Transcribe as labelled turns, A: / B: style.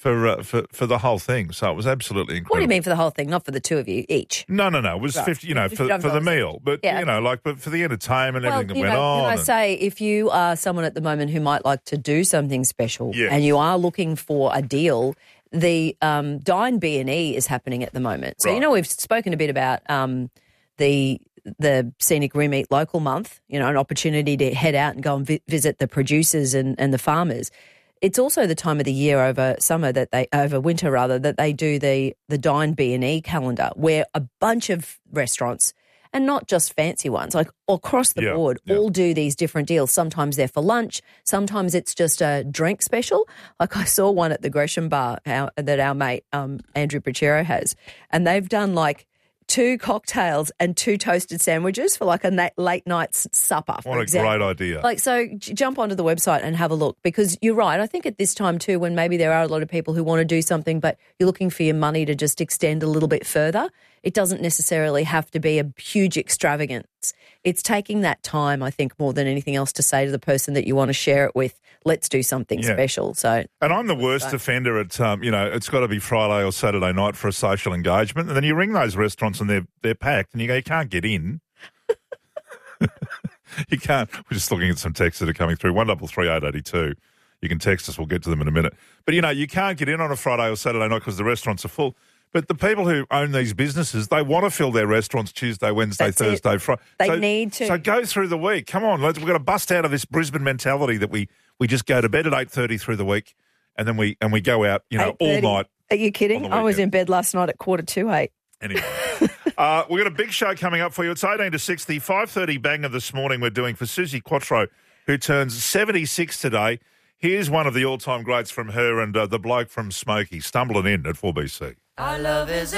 A: for the whole thing. So it was absolutely incredible.
B: What do you mean for the whole thing? Not for the two of you each?
A: No. It was
B: Right.
A: 50, for the meal. But, but for the entertainment and everything that went on.
B: Can I say, if you are someone at the moment who might like to do something special
A: Yes.
B: and you are looking for a deal, the Dine B&E is happening at the moment. So,
A: Right.
B: we've spoken a bit about the Scenic Rim Eat Local month, an opportunity to head out and go and visit the producers and the farmers. It's also the time of the year over winter that they do the Dine B&E calendar, where a bunch of restaurants, and not just fancy ones, like across the board, all do these different deals. Sometimes they're for lunch, sometimes it's just a drink special. Like I saw one at the Gresham Bar that our mate Andrew Pachero has, and they've done like 2 cocktails and 2 toasted sandwiches for like a late night supper, for example.
A: What a great idea.
B: Like, so jump onto the website and have a look, because you're right. I think at this time too, when maybe there are a lot of people who want to do something, but you're looking for your money to just extend a little bit further, it doesn't necessarily have to be a huge extravagance. It's taking that time, I think, more than anything else, to say to the person that you want to share it with, let's do something special. So,
A: and I'm the worst offender at, it's got to be Friday or Saturday night for a social engagement. And then you ring those restaurants and they're packed and you go, you can't get in. You can't. We're just looking at some texts that are coming through. 133882. You can text us. We'll get to them in a minute. But, you can't get in on a Friday or Saturday night because the restaurants are full. But the people who own these businesses, they want to fill their restaurants Tuesday, Wednesday, Thursday, Friday.
B: They need to.
A: So go through the week. Come on. We've got to bust out of this Brisbane mentality that we just go to bed at 8:30 through the week and then we go out, all night.
B: Are you kidding? I was in bed last night at 7:45.
A: Anyway, we've got a big show coming up for you. It's 18 to 6. The 5:30 banger this morning we're doing for Susie Quattro, who turns 76 today. Here's one of the all-time greats from her and the bloke from Smokey, stumbling in at 4BC.
C: Our love is